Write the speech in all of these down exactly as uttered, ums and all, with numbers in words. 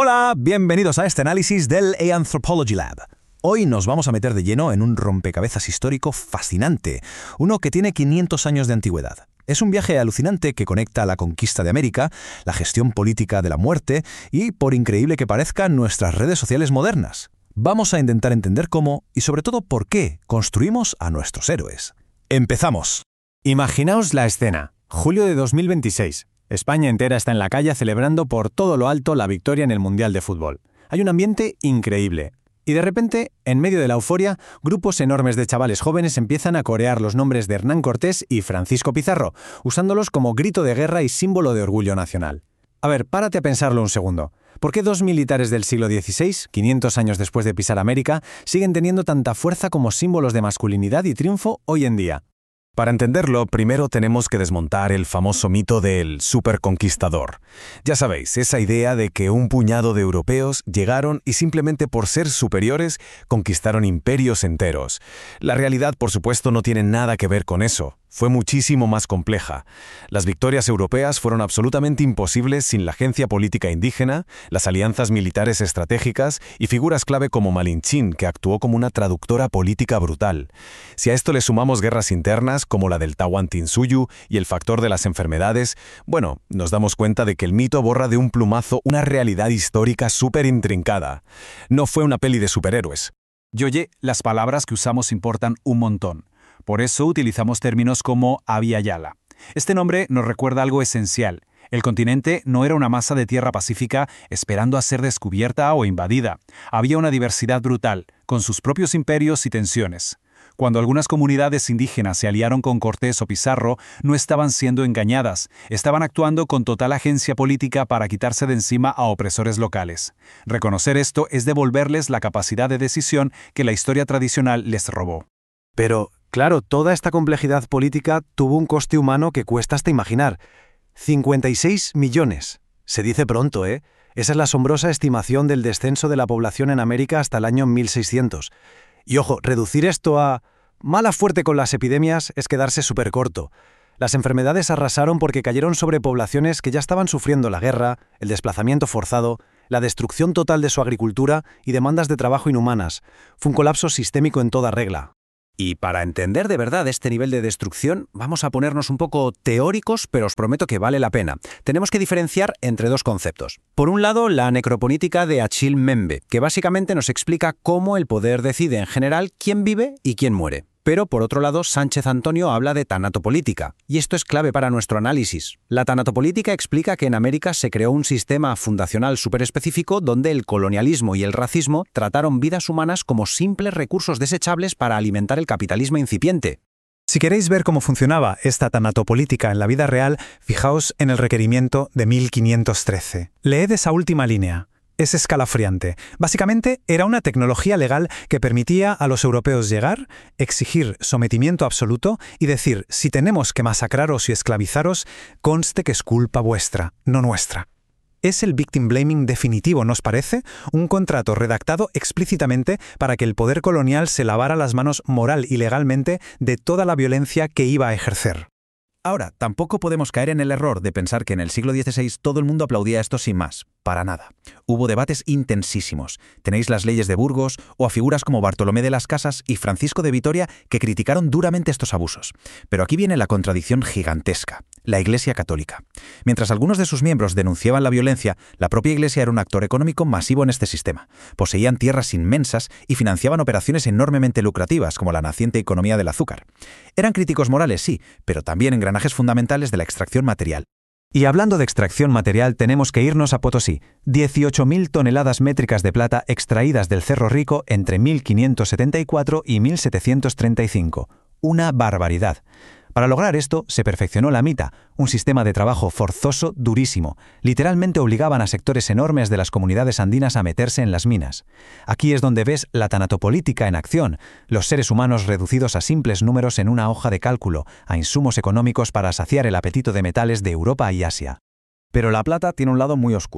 Hola, bienvenidos a este análisis del Anthropology Lab. Hoy nos vamos a meter de lleno en un rompecabezas histórico fascinante, uno que tiene quinientos años de antigüedad. Es un viaje alucinante que conecta la conquista de América, la gestión política de la muerte y, por increíble que parezca, nuestras redes sociales modernas. Vamos a intentar entender cómo y sobre todo por qué construimos a nuestros héroes. ¡Empezamos! Imaginaos la escena. Julio de dos mil veintiséis. España entera está en la calle celebrando por todo lo alto la victoria en el Mundial de Fútbol. Hay un ambiente increíble. Y de repente, en medio de la euforia, grupos enormes de chavales jóvenes empiezan a corear los nombres de Hernán Cortés y Francisco Pizarro, usándolos como grito de guerra y símbolo de orgullo nacional. A ver, párate a pensarlo un segundo. ¿Por qué dos militares del siglo dieciséis, quinientos años después de pisar América, siguen teniendo tanta fuerza como símbolos de masculinidad y triunfo hoy en día? Para entenderlo, primero tenemos que desmontar el famoso mito del superconquistador. Ya sabéis, esa idea de que un puñado de europeos llegaron y simplemente por ser superiores conquistaron imperios enteros. La realidad, por supuesto, no tiene nada que ver con eso. Fue muchísimo más compleja. Las victorias europeas fueron absolutamente imposibles sin la agencia política indígena, las alianzas militares estratégicas y figuras clave como Malinchín, que actuó como una traductora política brutal. Si a esto le sumamos guerras internas, como la del Tahuantinsuyo y el factor de las enfermedades, bueno, nos damos cuenta de que el mito borra de un plumazo una realidad histórica súper intrincada. No fue una peli de superhéroes. Y oye, las palabras que usamos importan un montón. Por eso utilizamos términos como Abya Yala. Este nombre nos recuerda algo esencial. El continente no era una masa de tierra pacífica esperando a ser descubierta o invadida. Había una diversidad brutal, con sus propios imperios y tensiones. Cuando algunas comunidades indígenas se aliaron con Cortés o Pizarro, no estaban siendo engañadas, estaban actuando con total agencia política para quitarse de encima a opresores locales. Reconocer esto es devolverles la capacidad de decisión que la historia tradicional les robó. Pero, claro, toda esta complejidad política tuvo un coste humano que cuesta hasta imaginar. cincuenta y seis millones. Se dice pronto, ¿eh? Esa es la asombrosa estimación del descenso de la población en América hasta el año mil seiscientos. Y ojo, reducir esto a mala fuerte con las epidemias es quedarse súper corto. Las enfermedades arrasaron porque cayeron sobre poblaciones que ya estaban sufriendo la guerra, el desplazamiento forzado, la destrucción total de su agricultura y demandas de trabajo inhumanas. Fue un colapso sistémico en toda regla. Y para entender de verdad este nivel de destrucción, vamos a ponernos un poco teóricos, pero os prometo que vale la pena. Tenemos que diferenciar entre dos conceptos. Por un lado, la necropolítica de Achille Mbembe, que básicamente nos explica cómo el poder decide en general quién vive y quién muere. Pero, por otro lado, Sánchez Antonio habla de tanatopolítica, y esto es clave para nuestro análisis. La tanatopolítica explica que en América se creó un sistema fundacional superespecífico donde el colonialismo y el racismo trataron vidas humanas como simples recursos desechables para alimentar el capitalismo incipiente. Si queréis ver cómo funcionaba esta tanatopolítica en la vida real, fijaos en el requerimiento de mil quinientos trece. Leed esa última línea. Es escalofriante. Básicamente, era una tecnología legal que permitía a los europeos llegar, exigir sometimiento absoluto y decir, si tenemos que masacraros y esclavizaros, conste que es culpa vuestra, no nuestra. Es el victim blaming definitivo, ¿nos parece? Un contrato redactado explícitamente para que el poder colonial se lavara las manos moral y legalmente de toda la violencia que iba a ejercer. Ahora, tampoco podemos caer en el error de pensar que en el siglo dieciséis todo el mundo aplaudía esto sin más. Para nada. Hubo debates intensísimos. Tenéis las leyes de Burgos o a figuras como Bartolomé de las Casas y Francisco de Vitoria que criticaron duramente estos abusos. Pero aquí viene la contradicción gigantesca. La Iglesia Católica. Mientras algunos de sus miembros denunciaban la violencia, la propia Iglesia era un actor económico masivo en este sistema. Poseían tierras inmensas y financiaban operaciones enormemente lucrativas como la naciente economía del azúcar. Eran críticos morales, sí, pero también engranajes fundamentales de la extracción material. Y hablando de extracción material, tenemos que irnos a Potosí. dieciocho mil toneladas métricas de plata extraídas del Cerro Rico entre mil quinientos setenta y cuatro y mil setecientos treinta y cinco. Una barbaridad. Para lograr esto, se perfeccionó la mita, un sistema de trabajo forzoso durísimo. Literalmente obligaban a sectores enormes de las comunidades andinas a meterse en las minas. Aquí es donde ves la tanatopolítica en acción, los seres humanos reducidos a simples números en una hoja de cálculo, a insumos económicos para saciar el apetito de metales de Europa y Asia. Pero la plata tiene un lado muy oscuro.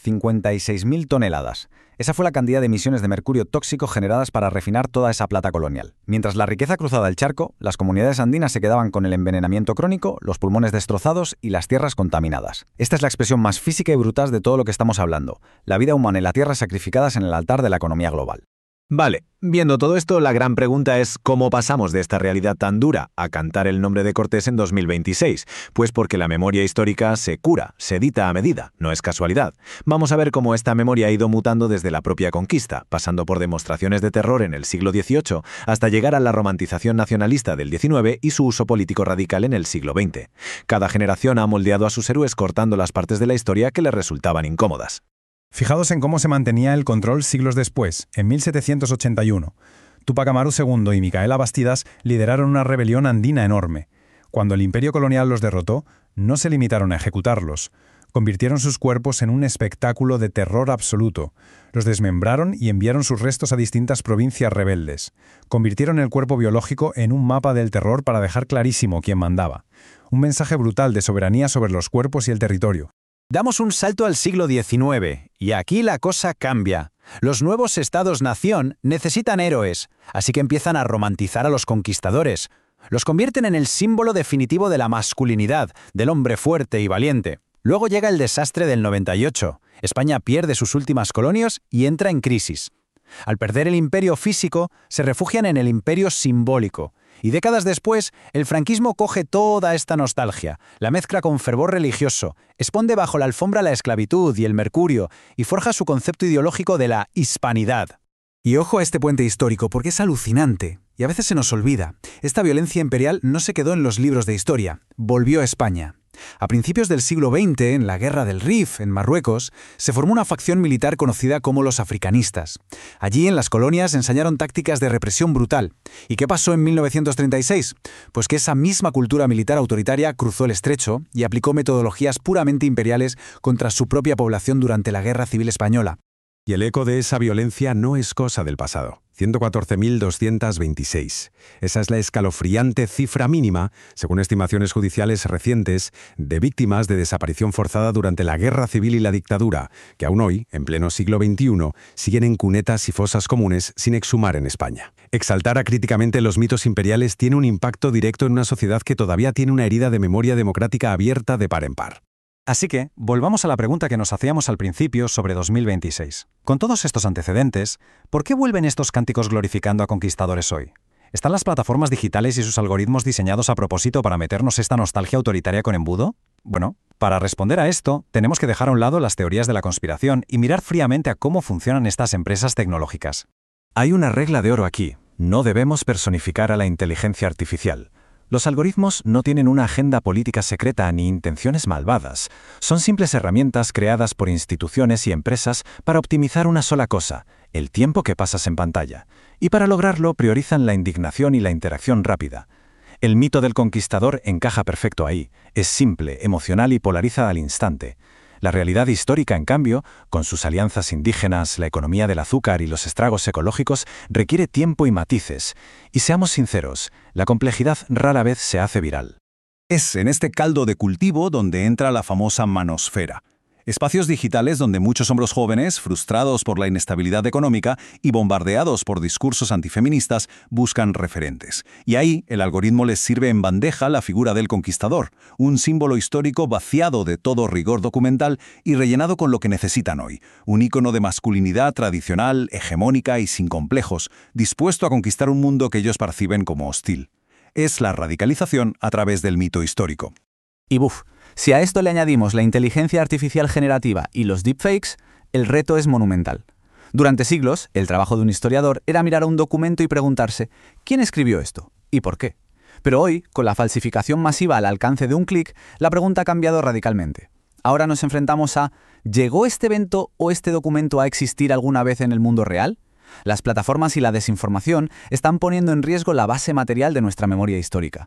cincuenta y seis mil toneladas. Esa fue la cantidad de emisiones de mercurio tóxico generadas para refinar toda esa plata colonial. Mientras la riqueza cruzaba el charco, las comunidades andinas se quedaban con el envenenamiento crónico, los pulmones destrozados y las tierras contaminadas. Esta es la expresión más física y brutal de todo lo que estamos hablando: la vida humana y la tierra sacrificadas en el altar de la economía global. Vale, viendo todo esto, la gran pregunta es ¿cómo pasamos de esta realidad tan dura a cantar el nombre de Cortés en dos mil veintiséis? Pues porque la memoria histórica se cura, se edita a medida, no es casualidad. Vamos a ver cómo esta memoria ha ido mutando desde la propia conquista, pasando por demostraciones de terror en el siglo dieciocho, hasta llegar a la romantización nacionalista del diecinueve y su uso político radical en el siglo veinte. Cada generación ha moldeado a sus héroes cortando las partes de la historia que les resultaban incómodas. Fijaos en cómo se mantenía el control siglos después, en mil setecientos ochenta y uno. Túpac Amaru segundo y Micaela Bastidas lideraron una rebelión andina enorme. Cuando el imperio colonial los derrotó, no se limitaron a ejecutarlos. Convirtieron sus cuerpos en un espectáculo de terror absoluto. Los desmembraron y enviaron sus restos a distintas provincias rebeldes. Convirtieron el cuerpo biológico en un mapa del terror para dejar clarísimo quién mandaba. Un mensaje brutal de soberanía sobre los cuerpos y el territorio. Damos un salto al siglo diecinueve, y aquí la cosa cambia. Los nuevos estados-nación necesitan héroes, así que empiezan a romantizar a los conquistadores. Los convierten en el símbolo definitivo de la masculinidad, del hombre fuerte y valiente. Luego llega el desastre del noventa y ocho. España pierde sus últimas colonias y entra en crisis. Al perder el imperio físico, se refugian en el imperio simbólico. Y décadas después, el franquismo coge toda esta nostalgia, la mezcla con fervor religioso, esconde bajo la alfombra la esclavitud y el mercurio y forja su concepto ideológico de la hispanidad. Y ojo a este puente histórico, porque es alucinante, y a veces se nos olvida. Esta violencia imperial no se quedó en los libros de historia, volvió a España. A principios del siglo veinte, en la Guerra del Rif, en Marruecos, se formó una facción militar conocida como los africanistas. Allí, en las colonias, ensañaron tácticas de represión brutal. ¿Y qué pasó en mil novecientos treinta y seis? Pues que esa misma cultura militar autoritaria cruzó el estrecho y aplicó metodologías puramente imperiales contra su propia población durante la Guerra Civil Española. Y el eco de esa violencia no es cosa del pasado. ciento catorce mil doscientos veintiséis. Esa es la escalofriante cifra mínima, según estimaciones judiciales recientes, de víctimas de desaparición forzada durante la Guerra Civil y la dictadura, que aún hoy, en pleno siglo veintiuno, siguen en cunetas y fosas comunes sin exhumar en España. Exaltar acríticamente los mitos imperiales tiene un impacto directo en una sociedad que todavía tiene una herida de memoria democrática abierta de par en par. Así que, volvamos a la pregunta que nos hacíamos al principio sobre dos mil veintiséis. Con todos estos antecedentes, ¿por qué vuelven estos cánticos glorificando a conquistadores hoy? ¿Están las plataformas digitales y sus algoritmos diseñados a propósito para meternos esta nostalgia autoritaria con embudo? Bueno, para responder a esto, tenemos que dejar a un lado las teorías de la conspiración y mirar fríamente a cómo funcionan estas empresas tecnológicas. Hay una regla de oro aquí. No debemos personificar a la inteligencia artificial. Los algoritmos no tienen una agenda política secreta ni intenciones malvadas. Son simples herramientas creadas por instituciones y empresas para optimizar una sola cosa, el tiempo que pasas en pantalla. Y para lograrlo priorizan la indignación y la interacción rápida. El mito del conquistador encaja perfecto ahí. Es simple, emocional y polariza al instante. La realidad histórica, en cambio, con sus alianzas indígenas, la economía del azúcar y los estragos ecológicos, requiere tiempo y matices. Y seamos sinceros, la complejidad rara vez se hace viral. Es en este caldo de cultivo donde entra la famosa manosfera. Espacios digitales donde muchos hombres jóvenes, frustrados por la inestabilidad económica y bombardeados por discursos antifeministas, buscan referentes. Y ahí el algoritmo les sirve en bandeja la figura del conquistador, un símbolo histórico vaciado de todo rigor documental y rellenado con lo que necesitan hoy, un ícono de masculinidad tradicional, hegemónica y sin complejos, dispuesto a conquistar un mundo que ellos perciben como hostil. Es la radicalización a través del mito histórico. Y buf, si a esto le añadimos la inteligencia artificial generativa y los deepfakes, el reto es monumental. Durante siglos, el trabajo de un historiador era mirar a un documento y preguntarse ¿quién escribió esto? ¿Y por qué? Pero hoy, con la falsificación masiva al alcance de un clic, la pregunta ha cambiado radicalmente. Ahora nos enfrentamos a ¿llegó este evento o este documento a existir alguna vez en el mundo real? Las plataformas y la desinformación están poniendo en riesgo la base material de nuestra memoria histórica.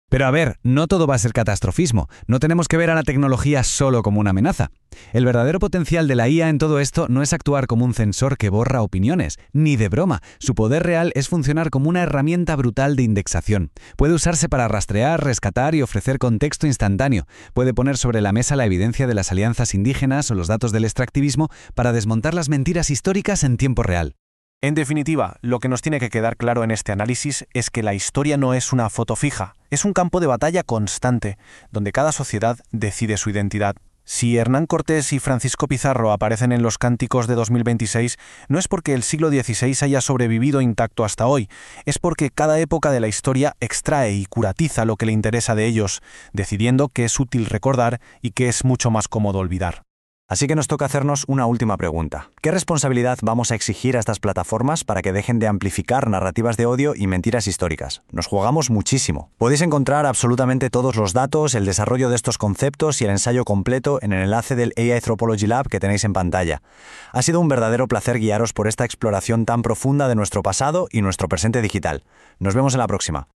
Pero a ver, no todo va a ser catastrofismo. No tenemos que ver a la tecnología solo como una amenaza. El verdadero potencial de la I A en todo esto no es actuar como un censor que borra opiniones, ni de broma. Su poder real es funcionar como una herramienta brutal de indexación. Puede usarse para rastrear, rescatar y ofrecer contexto instantáneo. Puede poner sobre la mesa la evidencia de las alianzas indígenas o los datos del extractivismo para desmontar las mentiras históricas en tiempo real. En definitiva, lo que nos tiene que quedar claro en este análisis es que la historia no es una foto fija, es un campo de batalla constante, donde cada sociedad decide su identidad. Si Hernán Cortés y Francisco Pizarro aparecen en los cánticos de dos mil veintiséis, no es porque el siglo dieciséis haya sobrevivido intacto hasta hoy, es porque cada época de la historia extrae y curatiza lo que le interesa de ellos, decidiendo qué es útil recordar y qué es mucho más cómodo olvidar. Así que nos toca hacernos una última pregunta. ¿Qué responsabilidad vamos a exigir a estas plataformas para que dejen de amplificar narrativas de odio y mentiras históricas? Nos jugamos muchísimo. Podéis encontrar absolutamente todos los datos, el desarrollo de estos conceptos y el ensayo completo en el enlace del A I Anthropology Lab que tenéis en pantalla. Ha sido un verdadero placer guiaros por esta exploración tan profunda de nuestro pasado y nuestro presente digital. Nos vemos en la próxima.